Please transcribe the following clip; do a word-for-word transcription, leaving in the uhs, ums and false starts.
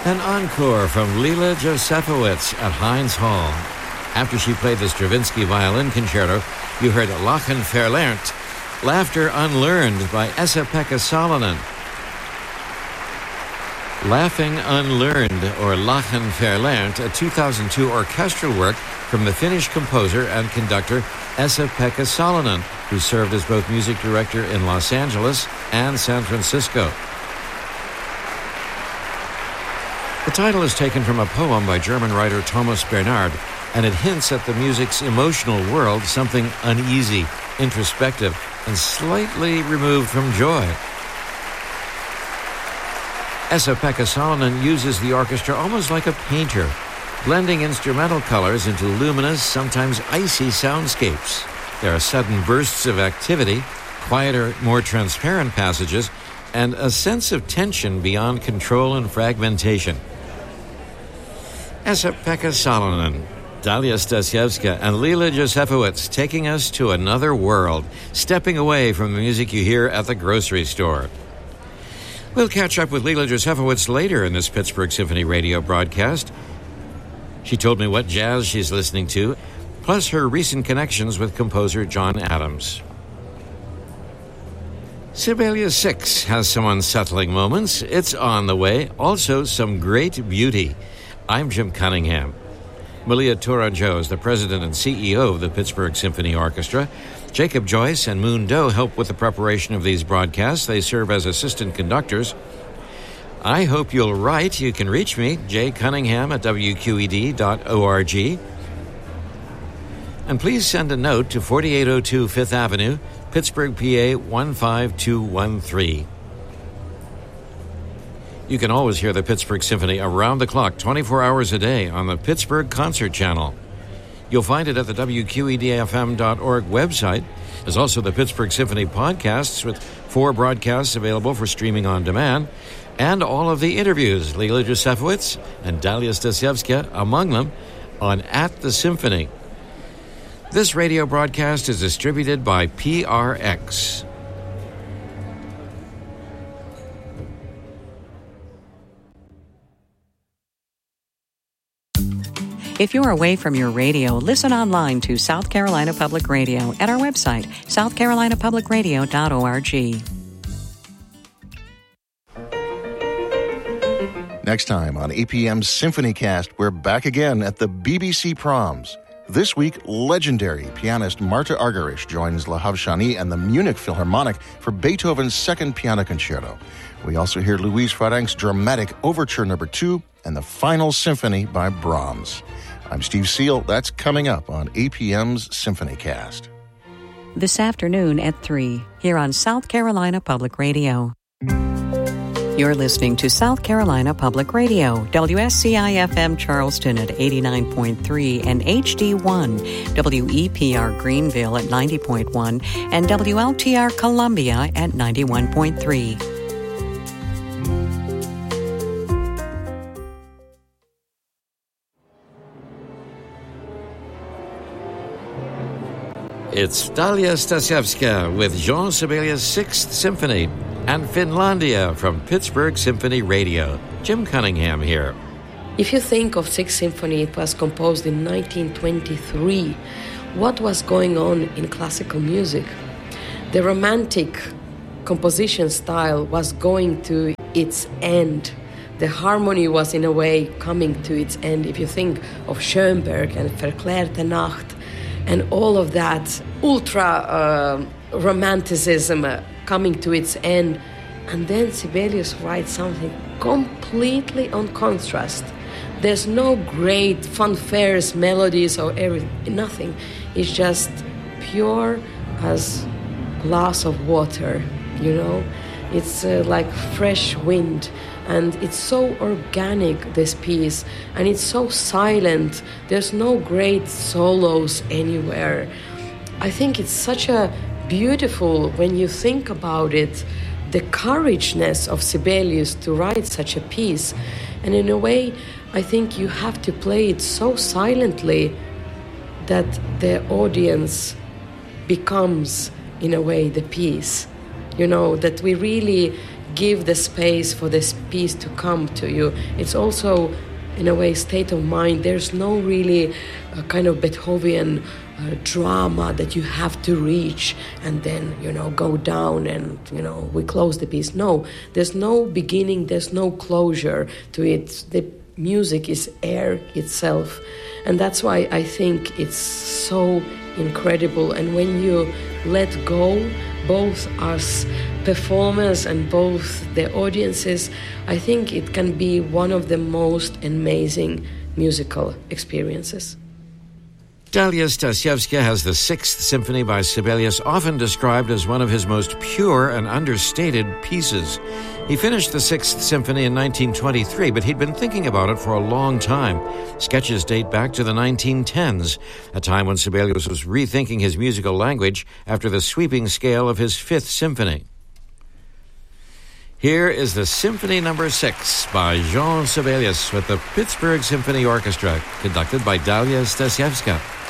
An encore from Lila Josefowitz at Heinz Hall. After she played the Stravinsky Violin Concerto, you heard Lachen Verlernt, Laughter Unlearned by Esa-Pekka Salonen. Laughing Unlearned, or Lachen Verlernt, a two thousand two orchestral work from the Finnish composer and conductor Esa-Pekka Salonen, who served as both music director in Los Angeles and San Francisco. The title is taken from a poem by German writer Thomas Bernhard, and it hints at the music's emotional world, something uneasy, introspective, and slightly removed from joy. Esa-Pekka Salonen uses the orchestra almost like a painter, blending instrumental colors into luminous, sometimes icy soundscapes. There are sudden bursts of activity, quieter, more transparent passages, and a sense of tension beyond control and fragmentation. Esa-Pekka Salonen, Dalia Stasiewska, and Lila Josefowitz taking us to another world, stepping away from the music you hear at the grocery store. We'll catch up with Lila Josefowitz later in this Pittsburgh Symphony Radio broadcast. She told me what jazz she's listening to, plus her recent connections with composer John Adams. Sibelius six has some unsettling moments. It's on the way. Also, some great beauty. I'm Jim Cunningham. Malia Tourangeau is the president and C E O of the Pittsburgh Symphony Orchestra. Jacob Joyce and Moon Doe help with the preparation of these broadcasts. They serve as assistant conductors. I hope you'll write. You can reach me, J Cunningham at W Q E D dot org. And please send a note to forty-eight oh two Fifth Avenue, Pittsburgh, P A one five two one three. You can always hear the Pittsburgh Symphony around the clock, twenty-four hours a day on the Pittsburgh Concert Channel. You'll find it at the W Q E D F M dot org website. There's also the Pittsburgh Symphony podcasts with four broadcasts available for streaming on demand, and all of the interviews, Lila Josefowitz and Dalia Stasiewska among them, on At the Symphony. This radio broadcast is distributed by P R X. If you're away from your radio, listen online to South Carolina Public Radio at our website, south carolina public radio dot org. Next time on A P M's Symphony Cast, we're back again at the B B C Proms. This week, legendary pianist Marta Argerich joins Lahav Shani and the Munich Philharmonic for Beethoven's Second Piano Concerto. We also hear Louise Farrenc's dramatic Overture Number Two and the Final Symphony by Brahms. I'm Steve Seal. That's coming up on A P M's Symphony Cast. This afternoon at three, here on South Carolina Public Radio. You're listening to South Carolina Public Radio, W S C I F M Charleston at eighty-nine point three and H D one, W E P R Greenville at ninety point one, and W L T R Columbia at ninety-one point three. It's Dalia Stasiewska with Jean Sibelius' Sixth Symphony and Finlandia from Pittsburgh Symphony Radio. Jim Cunningham here. If you think of Sixth Symphony, it was composed in nineteen twenty-three. What was going on in classical music? The romantic composition style was going to its end. The harmony was in a way coming to its end. If you think of Schoenberg and Verklärte Nacht and all of that ultra uh, romanticism uh, coming to its end, and then Sibelius writes something completely on contrast. There's no great fanfares, melodies, or everything, nothing. It's just pure as glass of water, you know? It's uh, like fresh wind, and it's so organic, this piece, and it's so silent. There's no great solos anywhere. I think it's such a beautiful, when you think about it, the courageness of Sibelius to write such a piece. And in a way, I think you have to play it so silently that the audience becomes, in a way, the piece. You know, that we really give the space for this piece to come to you. It's also, in a way, state of mind. There's no really uh, kind of Beethoven uh, drama that you have to reach and then, you know, go down and, you know, we close the piece. No, there's no beginning, there's no closure to it. The music is air itself. And that's why I think it's so incredible. And when you let go, both us performers and both the audiences, I think it can be one of the most amazing musical experiences. Dalia Stasiewska has the Sixth Symphony by Sibelius, often described as one of his most pure and understated pieces. He finished the Sixth Symphony in nineteen twenty-three, but he'd been thinking about it for a long time. Sketches date back to the nineteen tens, a time when Sibelius was rethinking his musical language after the sweeping scale of his Fifth Symphony. Here is the Symphony Number Six by Jean Sibelius with the Pittsburgh Symphony Orchestra, conducted by Dalia Stasiewska.